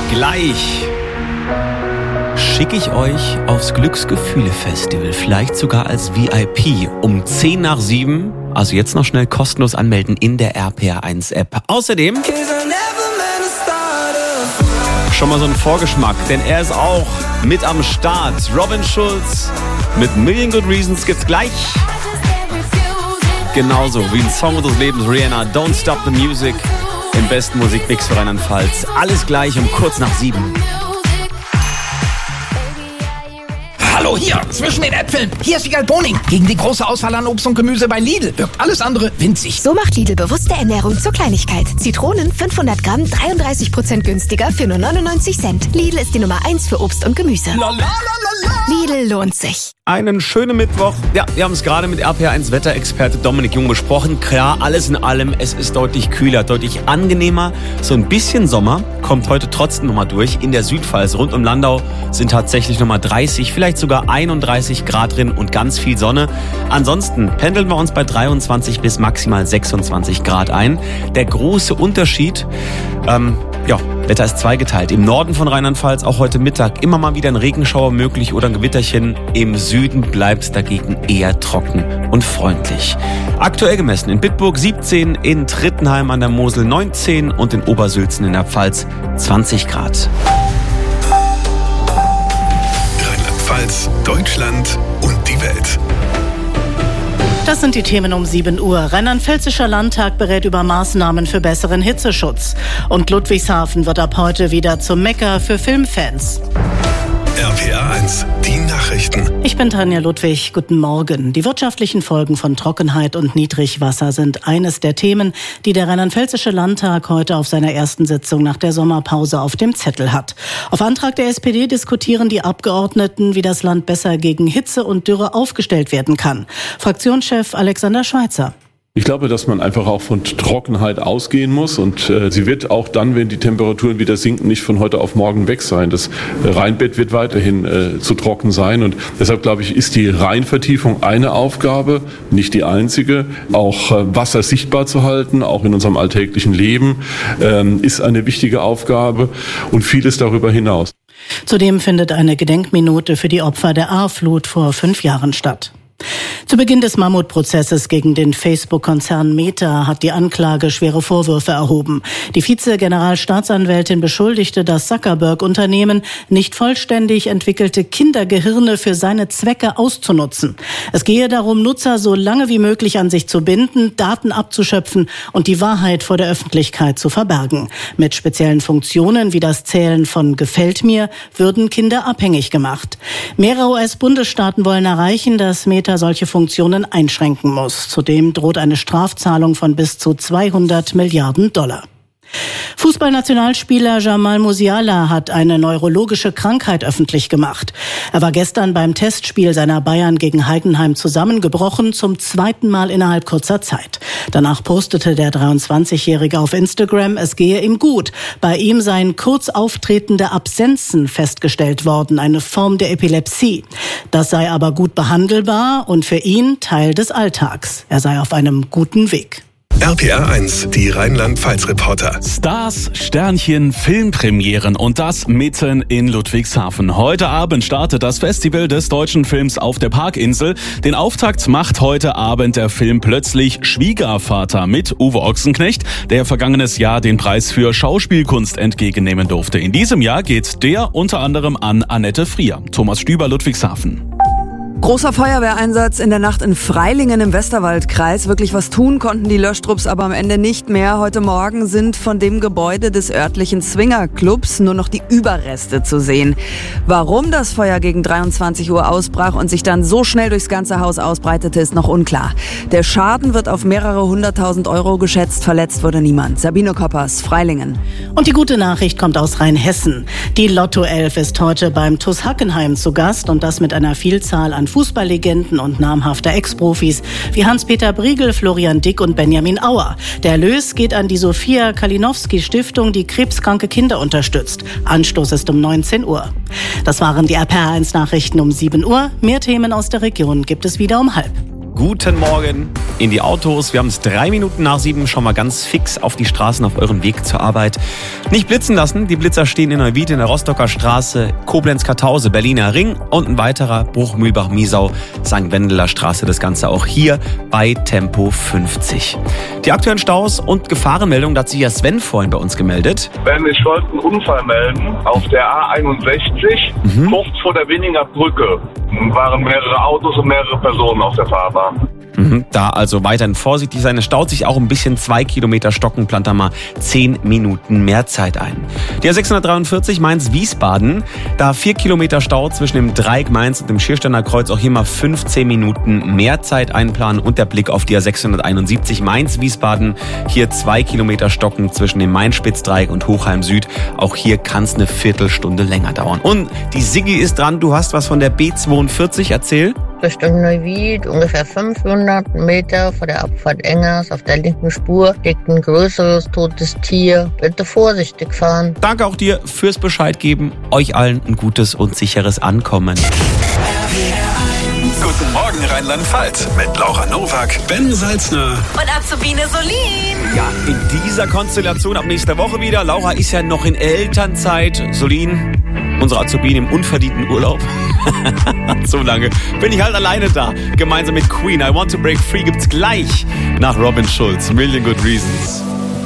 Gleich schicke ich euch aufs Glücksgefühle-Festival, vielleicht sogar als VIP um 10 nach 7. Also jetzt noch schnell kostenlos anmelden in der RPR1-App. Außerdem schon mal so ein Vorgeschmack, denn er ist auch mit am Start. Robin Schulz mit Million Good Reasons gibt's gleich. Genauso wie ein Song unseres Lebens, Rihanna, Don't Stop the Music, im besten Musikmix für Rheinland-Pfalz. Alles gleich um kurz nach 7. Hallo, hier, zwischen den Äpfeln. Hier ist Wiegald Boning. Gegen die große Auswahl an Obst und Gemüse bei Lidl wirkt alles andere winzig. So macht Lidl bewusste Ernährung zur Kleinigkeit. Zitronen 500 Gramm, 33% günstiger für nur 99 Cent. Lidl ist die Nummer 1 für Obst und Gemüse. Lidl lohnt sich. Einen schönen Mittwoch. Ja, wir haben es gerade mit RPR1 Wetterexperte Dominik Jung besprochen. Klar, alles in allem, es ist deutlich kühler, deutlich angenehmer. So ein bisschen Sommer kommt heute trotzdem nochmal durch. In der Südpfalz rund um Landau sind tatsächlich nochmal 30, vielleicht sogar 31 Grad drin und ganz viel Sonne. Ansonsten pendeln wir uns bei 23 bis maximal 26 Grad ein. Der große Unterschied, Wetter ist zweigeteilt. Im Norden von Rheinland-Pfalz auch heute Mittag immer mal wieder ein Regenschauer möglich oder ein Gewitterchen. Im Süden bleibt es dagegen eher trocken und freundlich. Aktuell gemessen in Bitburg 17, in Trittenheim an der Mosel 19 und in Obersülzen in der Pfalz 20 Grad. Rheinland-Pfalz, Deutschland und die Welt. Das sind die Themen um 7 Uhr. Rheinland-Pfälzischer Landtag berät über Maßnahmen für besseren Hitzeschutz. Und Ludwigshafen wird ab heute wieder zum Mekka für Filmfans. RPR1, die Nachrichten. Ich bin Tanja Ludwig. Guten Morgen. Die wirtschaftlichen Folgen von Trockenheit und Niedrigwasser sind eines der Themen, die der Rheinland-Pfälzische Landtag heute auf seiner ersten Sitzung nach der Sommerpause auf dem Zettel hat. Auf Antrag der SPD diskutieren die Abgeordneten, wie das Land besser gegen Hitze und Dürre aufgestellt werden kann. Fraktionschef Alexander Schweitzer. Ich glaube, dass man einfach auch von Trockenheit ausgehen muss und sie wird auch dann, wenn die Temperaturen wieder sinken, nicht von heute auf morgen weg sein. Das Rheinbett wird weiterhin zu trocken sein und deshalb, glaube ich, ist die Rheinvertiefung eine Aufgabe, nicht die einzige. Auch Wasser sichtbar zu halten, auch in unserem alltäglichen Leben, ist eine wichtige Aufgabe und vieles darüber hinaus. Zudem findet eine Gedenkminute für die Opfer der Ahrflut vor 5 Jahren statt. Zu Beginn des Mammutprozesses gegen den Facebook-Konzern Meta hat die Anklage schwere Vorwürfe erhoben. Die Vize-Generalstaatsanwältin beschuldigte das Zuckerberg-Unternehmen, nicht vollständig entwickelte Kindergehirne für seine Zwecke auszunutzen. Es gehe darum, Nutzer so lange wie möglich an sich zu binden, Daten abzuschöpfen und die Wahrheit vor der Öffentlichkeit zu verbergen. Mit speziellen Funktionen wie das Zählen von Gefällt mir würden Kinder abhängig gemacht. Mehrere US-Bundesstaaten wollen erreichen, dass Meta solche Funktionen einschränken muss. Zudem droht eine Strafzahlung von bis zu $200 Milliarden. Fußballnationalspieler Jamal Musiala hat eine neurologische Krankheit öffentlich gemacht. Er war gestern beim Testspiel seiner Bayern gegen Heidenheim zusammengebrochen, zum 2. Mal innerhalb kurzer Zeit. Danach postete der 23-Jährige auf Instagram, es gehe ihm gut. Bei ihm seien kurz auftretende Absenzen festgestellt worden, eine Form der Epilepsie. Das sei aber gut behandelbar und für ihn Teil des Alltags. Er sei auf einem guten Weg. RPR1, die Rheinland-Pfalz-Reporter. Stars, Sternchen, Filmpremieren und das mitten in Ludwigshafen. Heute Abend startet das Festival des deutschen Films auf der Parkinsel. Den Auftakt macht heute Abend der Film Plötzlich Schwiegervater mit Uwe Ochsenknecht, der vergangenes Jahr den Preis für Schauspielkunst entgegennehmen durfte. In diesem Jahr geht der unter anderem an Annette Frier. Thomas Stüber, Ludwigshafen. Großer Feuerwehreinsatz in der Nacht in Freilingen im Westerwaldkreis. Wirklich was tun konnten die Löschtrupps aber am Ende nicht mehr. Heute Morgen sind von dem Gebäude des örtlichen Swingerclubs nur noch die Überreste zu sehen. Warum das Feuer gegen 23 Uhr ausbrach und sich dann so schnell durchs ganze Haus ausbreitete, ist noch unklar. Der Schaden wird auf mehrere 100.000 Euro geschätzt. Verletzt wurde niemand. Sabine Koppers, Freilingen. Und die gute Nachricht kommt aus Rheinhessen. Die Lotto 11 ist heute beim TuS Hackenheim zu Gast und das mit einer Vielzahl an Fußballlegenden und namhafter Ex-Profis wie Hans-Peter Briegel, Florian Dick und Benjamin Auer. Der Erlös geht an die Sophia Kalinowski-Stiftung, die krebskranke Kinder unterstützt. Anstoß ist um 19 Uhr. Das waren die RPR1-Nachrichten um 7 Uhr. Mehr Themen aus der Region gibt es wieder um 12:30. guten Morgen in die Autos. Wir haben es 3 Minuten nach 7, schon mal ganz fix auf die Straßen auf eurem Weg zur Arbeit. Nicht blitzen lassen, die Blitzer stehen in Neuwied, in der Rostocker Straße, Koblenz-Kartause, Berliner Ring und ein weiterer Bruch-Mühlbach-Miesau, St. Wendeler Straße. Das Ganze auch hier bei Tempo 50. Die aktuellen Staus und Gefahrenmeldungen, da hat sich ja Sven vorhin bei uns gemeldet. Ben, ich wollte einen Unfall melden auf der A61, kurz vor der Winninger Brücke. Waren mehrere Autos und mehrere Personen auf der Fahrbahn. Da also weiterhin vorsichtig sein. Es staut sich auch ein bisschen. 2 Kilometer Stocken, plant da mal 10 Minuten mehr Zeit ein. Die A643 Mainz-Wiesbaden, da 4 Kilometer Stau zwischen dem Dreieck Mainz und dem Schiersteiner Kreuz. Auch hier mal 15 Minuten mehr Zeit einplanen. Und der Blick auf die A671 Mainz-Wiesbaden. Hier 2 Kilometer Stocken zwischen dem Main-Spitzdreieck und Hochheim Süd. Auch hier kann es eine Viertelstunde länger dauern. Und die Siggi ist dran. Du hast was von der B42 erzählt? Richtung Neuwied, ungefähr 500 Meter vor der Abfahrt Engers auf der linken Spur liegt ein größeres totes Tier. Bitte vorsichtig fahren. Danke auch dir fürs Bescheid geben. Euch allen ein gutes und sicheres Ankommen. Guten Morgen Rheinland-Pfalz mit Laura Nowak, Ben Salzner Und Azubine Solin. Ja, in dieser Konstellation ab nächster Woche wieder. Laura ist ja noch in Elternzeit. Solin, unsere Azubine im unverdienten Urlaub. So lange bin ich halt alleine da. Gemeinsam mit Queen. I Want to Break Free gibt's gleich nach Robin Schulz. Million Good Reasons.